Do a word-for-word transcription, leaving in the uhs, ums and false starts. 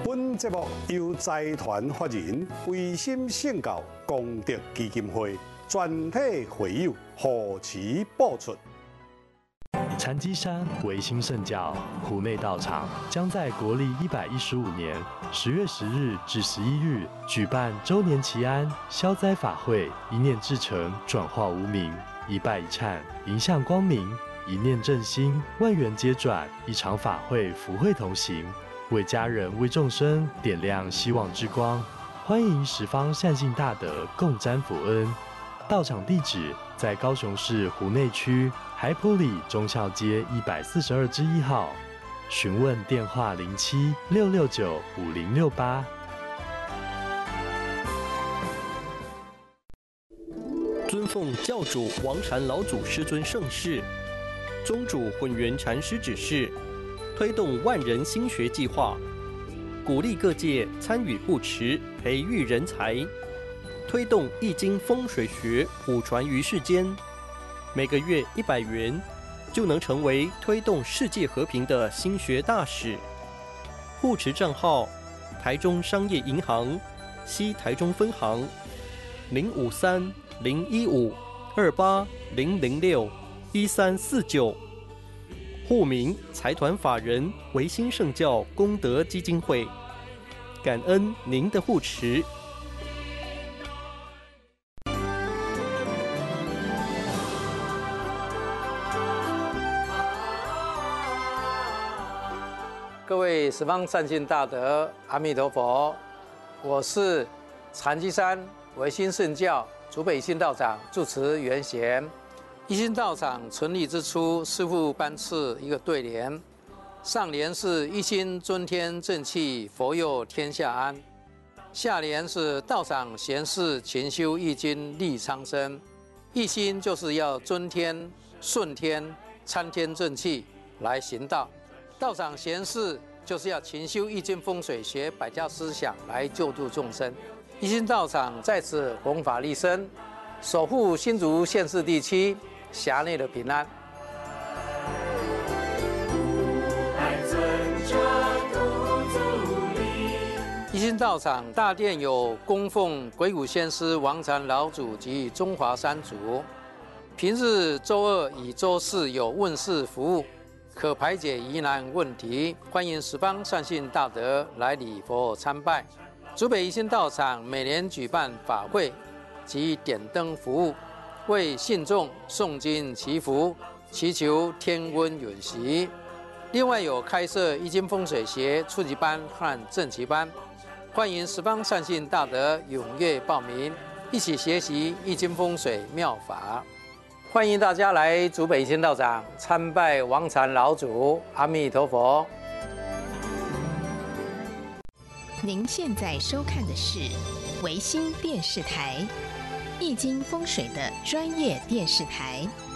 本节目由财团法人维心圣教功德基金会全体会友护持播出。 禅机山维新圣教湖内道场将在国历一百一十五年十月十日至十一日举办周年祈安消灾法会，一念至诚，转化无明，一拜一忏，迎向光明，一念正心，万缘皆转。一场法会，福慧同行，为家人、为众生点亮希望之光。欢迎十方善信大德共沾福恩。道场地址在高雄市湖内区海埔里忠孝街一百四十二之一号，询问电话零七六六九五零六八。 尊奉教主王禅老祖师尊盛世，宗主混元禅师指示，推动万人心学计划，鼓励各界参与护持，培育人才。推动易经风水学普传于世间，每个月一百元就能成为推动世界和平的心学大使。护持账号：台中商业银行西台中分行零五三零一五二八零零六一三四九，户名财团法人维新圣教功德基金会。感恩您的护持。 各位十方善信大德，阿弥陀佛！我是禅机山维新圣教竹北一心道长住持圆贤。一心道场成立之初，师父颁赐一个对联，上联是一心尊天正气，佛佑天下安；下联是道场贤士勤修易经利苍生。一心就是要尊天顺天参天正气来行道。道场贤士就是要勤修易经风水学百家思想来救度众生。一心道场在此弘法利生，守护新竹县市地区辖内的平安。一心道场大殿有供奉鬼谷先师王禅老祖及中华三祖，平日周二与周四有问事服务，可排解疑难问题，欢迎十方善信大德来礼佛参拜。竹北一心道场每年举办法会及点灯服务，为信众诵经祈福，祈求天温允习。另外有开设易经风水学初级班和正级班，欢迎十方善信大德踊跃报名，一起学习易经风水妙法。欢迎大家来竹北一心道场参拜王禅老祖，阿弥陀佛。 您现在收看的是维新电视台，易经风水的专业电视台。